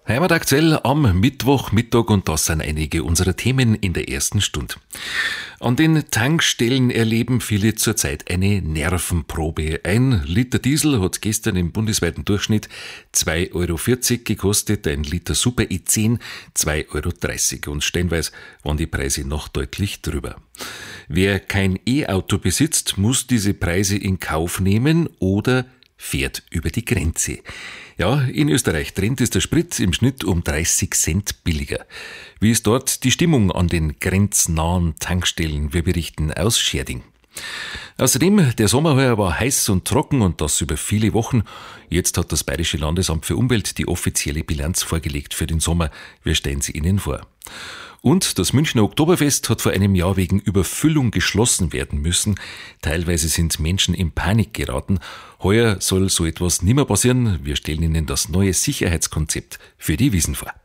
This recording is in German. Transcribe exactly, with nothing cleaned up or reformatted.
Heimat aktuell am Mittwochmittag und das sind einige unserer Themen in der ersten Stunde. An den Tankstellen erleben viele zurzeit eine Nervenprobe. Ein Liter Diesel hat gestern im bundesweiten Durchschnitt zwei Euro vierzig gekostet, ein Liter Super E zehn zwei Euro dreißig und stellenweise waren die Preise noch deutlich drüber. Wer kein E-Auto besitzt, muss diese Preise in Kauf nehmen oder fährt über die Grenze. Ja, in Österreich trennt ist der Sprit im Schnitt um dreißig Cent billiger. Wie ist dort die Stimmung an den grenznahen Tankstellen? Wir berichten aus Scherding. Außerdem, der Sommer heuer war heiß und trocken und das über viele Wochen. Jetzt hat das Bayerische Landesamt für Umwelt die offizielle Bilanz vorgelegt für den Sommer. Wir stellen sie Ihnen vor. Und das Münchner Oktoberfest hat vor einem Jahr wegen Überfüllung geschlossen werden müssen. Teilweise sind Menschen in Panik geraten. Heuer soll so etwas nimmer passieren. Wir stellen Ihnen das neue Sicherheitskonzept für die Wiesn vor.